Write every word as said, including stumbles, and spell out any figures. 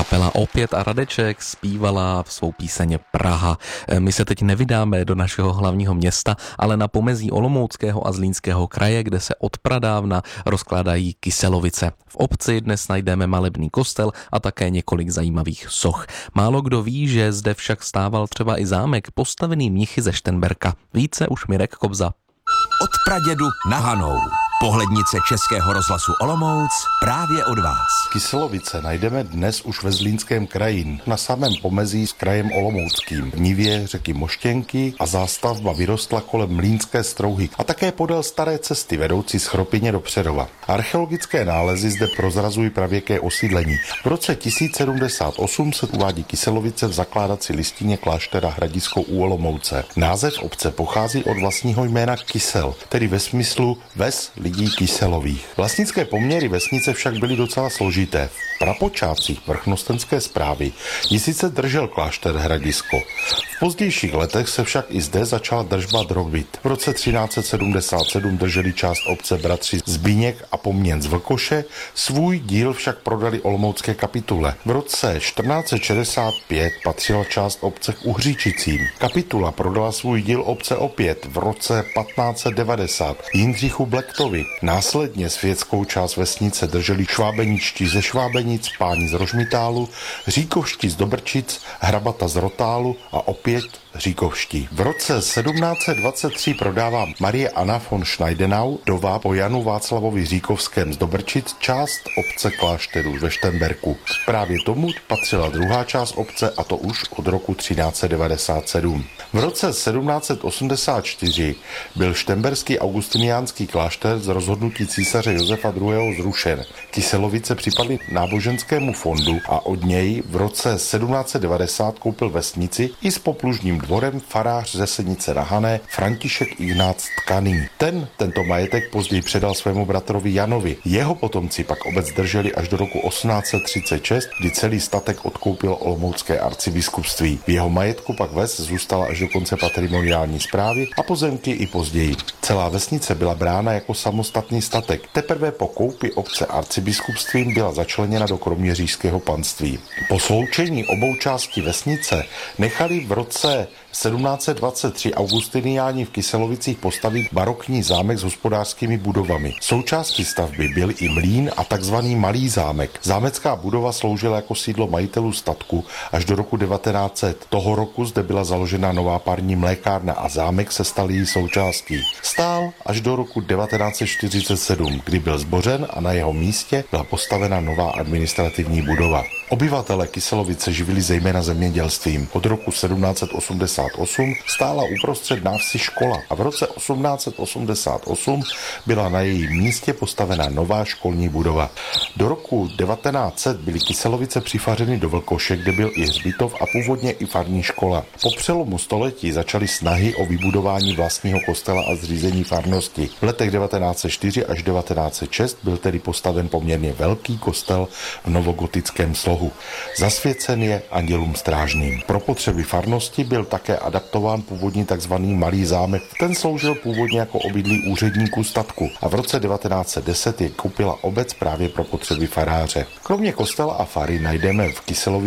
Kapela Opět a Radeček zpívala svou píseň Praha. My se teď nevydáme do našeho hlavního města, ale na pomezí Olomouckého a Zlínského kraje, kde se od pradávna rozkládají kyselovice. V obci dnes najdeme malebný kostel a také několik zajímavých soch. Málo kdo ví, že zde však stával třeba i zámek postavený mnichy ze Šternberka. Více už Mirek Kobza. Od pradědu na Hanou. Pohlednice Českého rozhlasu Olomouc právě od vás. Kyselovice najdeme dnes už ve Zlínském kraji, na samém pomezí s krajem Olomouckým. V nivě řeky Moštěnky a zástavba vyrostla kolem Mlýnské strouhy a také podél staré cesty vedoucí z Chropyně do Přerova. Archeologické nálezy zde prozrazují pravěké osídlení. V roce tisíc sedmdesát osm se uvádí Kyselovice v zakládací listině kláštera Hradisko u Olomouce. Název obce pochází od vlastního jména Kysel, tedy ve smyslu ves lidí kyselových. Vlastnické poměry vesnice však byly docela složité. V prapočátcích vrchnostenské správy ji sice držel klášter Hradisko. V pozdějších letech se však i zde začala držba drobit. V roce třináct set sedmdesát sedm drželi část obce bratři Zbíněk a Poměn z Vlkoše, svůj díl však prodali olomoucké kapitule. V roce čtrnáct set šedesát pět patřila část obce k Uhříčicím. Kapitula prodala svůj díl obce opět v roce patnáct set devadesát Jindřichu Blektovi. Následně světskou část vesnice drželi švábeničtí ze Švábenic, páni z Rožmitálu, říkovští z Dobrčic, hrabata z Rotálu a opět říkovští. V roce sedmnáct set dvacet tři prodává Marie Anna von Schneidenau, dová po Janu Václavovi Říkovském z Dobrčic, část obce klášterů ve Šternberku. Právě tomu patřila druhá část obce, a to už od roku třináct set devadesát sedm. V roce sedmnáct set osmdesát čtyři byl šternberský augustiniánský klášter z rozhodnutí císaře Josefa druhého. zrušen. Kyselovice připadly náboženskému fondu a od něj v roce sedmnáct set devadesát koupil vesnici i s poplužním dvorem farář ze Sednice na Hané František Ignác Tkaný. Ten tento majetek později předal svému bratrovi Janovi. Jeho potomci pak obec drželi až do roku osmnáct set třicet šest, kdy celý statek odkoupil olomoucké arcibiskupství. V jeho majetku pak ves zůstala až do konce patrimoniální správy a pozemky i později. Celá vesnice byla brána jako samostatný statek. Teprve po koupi obce arcibiskupstvím byla začleněna do kroměřížského panství. Po sloučení obou částí vesnice nechali v roce sedmnáct set dvacet tři augustiniáni v Kyselovicích postavit barokní zámek s hospodářskými budovami. Součástí stavby byl i mlýn a takzvaný malý zámek. Zámecká budova sloužila jako sídlo majitelů statku až do roku devatenáct set. Toho roku zde byla založena nová parní mlékárna a zámek se stal její součástí. Stál až do roku devatenáct set čtyřicet sedm, kdy byl zbořen a na jeho místě byla postavena nová administrativní budova. Obyvatele Kyselovice živili zejména zemědělstvím. Od roku sedmnáct set osmdesát osm stála uprostřed návsi škola a v roce osmnáct set osmdesát osm byla na jejím místě postavena nová školní budova. Do roku devatenáct set byly Kyselovice přifařeny do Vlkoše, kde byl i hřbitov a původně i farní škola. Po přelomu století začaly snahy o vybudování vlastního kostela a zřízení farnosti. V letech devatenáct set čtyři až devatenáct set šest byl tedy postaven poměrně velký kostel v novogotickém slohu. Zasvěcen je andělům strážným. Pro potřeby farnosti byl také adaptován původní tzv. Malý zámek. Ten sloužil původně jako obydlí úředníků statku a v roce devatenáct set deset je koupila obec právě pro potřeby faráře. Kromě kostela a fary najdeme v Kyselovicích